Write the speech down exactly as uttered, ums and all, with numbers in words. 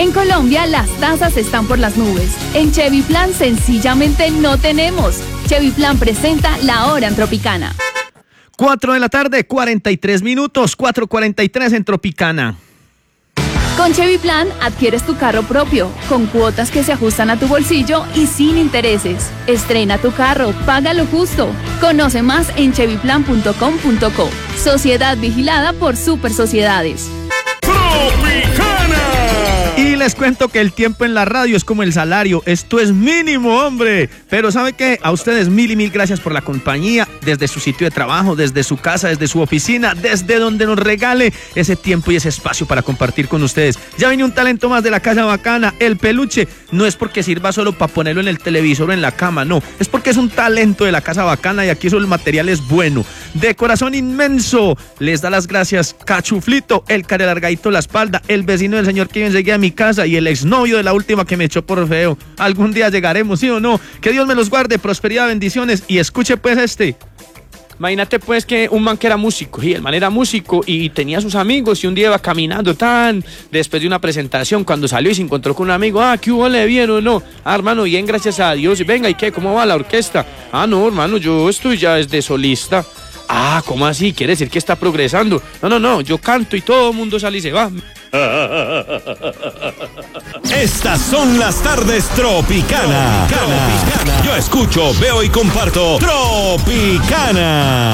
En Colombia, las tasas están por las nubes. En Chevy Plan, sencillamente no tenemos. Chevy Plan presenta La Hora en Tropicana. cuatro de la tarde, cuarenta y tres minutos, cuatro cuarenta y tres en Tropicana. Con Chevy Plan adquieres tu carro propio, con cuotas que se ajustan a tu bolsillo y sin intereses. Estrena tu carro, paga lo justo. Conoce más en chevy plan punto com punto co. Sociedad vigilada por Super Sociedades. ¡Tropicana! Y les cuento que el tiempo en la radio es como el salario. Esto es mínimo, hombre. Pero ¿sabe qué? A ustedes mil y mil gracias por la compañía. Desde su sitio de trabajo, desde su casa, desde su oficina, desde donde nos regale ese tiempo y ese espacio para compartir con ustedes. Ya viene un talento más de la Casa Bacana, el peluche. No es porque sirva solo para ponerlo en el televisor o en la cama, no. Es porque es un talento de la Casa Bacana y aquí solo el material es bueno. De corazón inmenso, les da las gracias Cachuflito, el care largadito la espalda, el vecino del señor que vive enseguida a mi casa y el exnovio de la última que me echó por feo. Algún día llegaremos, ¿sí o no? Que Dios me los guarde, prosperidad, bendiciones. Y escuche pues este. Imagínate pues que un man que era músico, y el man era músico y tenía sus amigos y un día iba caminando tan, después de una presentación, cuando salió y se encontró con un amigo, ah, ¿qué hubo, le bien o no? Ah, hermano, bien, gracias a Dios. Y venga, ¿y qué? ¿Cómo va la orquesta? Ah, no, hermano, yo estoy ya desde solista. Ah, ¿cómo así? ¿Quiere decir que está progresando? No, no, no, yo canto y todo el mundo sale y se va. Estas son las tardes Tropicana. Tropicana. Yo escucho, veo y comparto Tropicana.